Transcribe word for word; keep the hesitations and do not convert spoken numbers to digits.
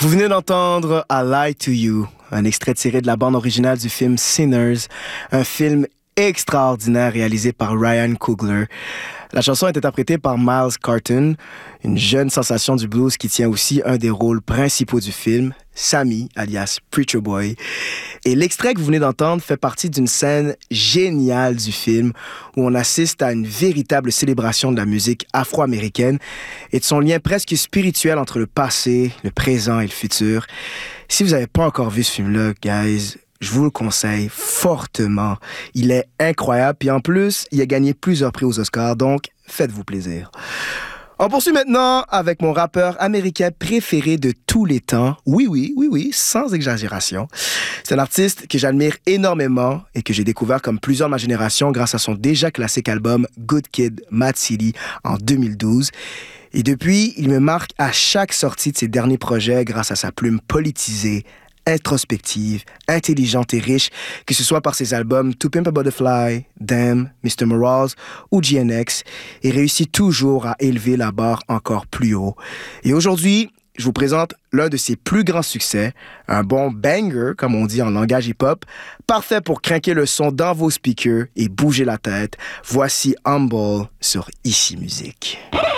Vous venez d'entendre I Lie to You, un extrait tiré de la bande originale du film Sinners, un film extraordinaire réalisé par Ryan Coogler. La chanson est interprétée par Miles Carton, une jeune sensation du blues qui tient aussi un des rôles principaux du film, Sammy, alias Preacher Boy. Et l'extrait que vous venez d'entendre fait partie d'une scène géniale du film où on assiste à une véritable célébration de la musique afro-américaine et de son lien presque spirituel entre le passé, le présent et le futur. Si vous n'avez pas encore vu ce film-là, guys, je vous le conseille fortement. Il est incroyable. Puis en plus, il a gagné plusieurs prix aux Oscars, donc faites-vous plaisir. On poursuit maintenant avec mon rappeur américain préféré de tous les temps. Oui, oui, oui, oui, sans exagération. C'est un artiste que j'admire énormément et que j'ai découvert comme plusieurs de ma génération grâce à son déjà classique album Good Kid, Mad City en deux mille douze. Et depuis, il me marque à chaque sortie de ses derniers projets grâce à sa plume politisée, introspective, intelligente et riche, que ce soit par ses albums To Pimp a Butterfly, Damn, mister Morales ou G N X, et réussit toujours à élever la barre encore plus haut. Et aujourd'hui, je vous présente l'un de ses plus grands succès, un bon banger, comme on dit en langage hip-hop, parfait pour craquer le son dans vos speakers et bouger la tête. Voici Humble sur Ici Musique.